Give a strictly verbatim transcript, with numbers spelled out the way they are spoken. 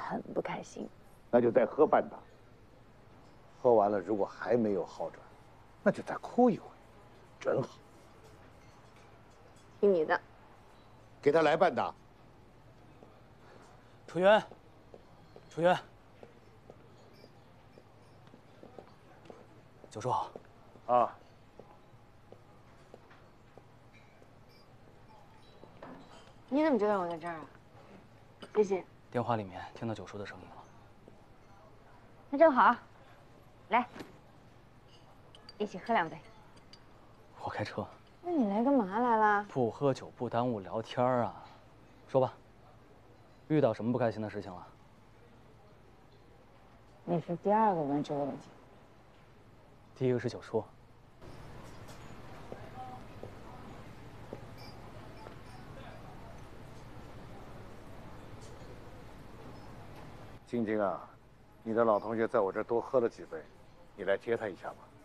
很不开心。 那就再喝半打。喝完了，如果还没有好转，那就再哭一回，真好。 听你的。 给他来半打。 楚渊，楚渊，九叔好。 啊。 你怎么知道我在这儿啊？谢谢。 电话里面听到九叔的声音了。 那正好，来，一起喝两杯。 我开车。 那你来干嘛来了？ 不喝酒不耽误聊天啊。说吧，遇到什么不开心的事情了？ 你是第二个问这个问题。 第一个是九叔。 晶晶啊，你的老同学在我这儿多喝了几杯，你来接他一下吧。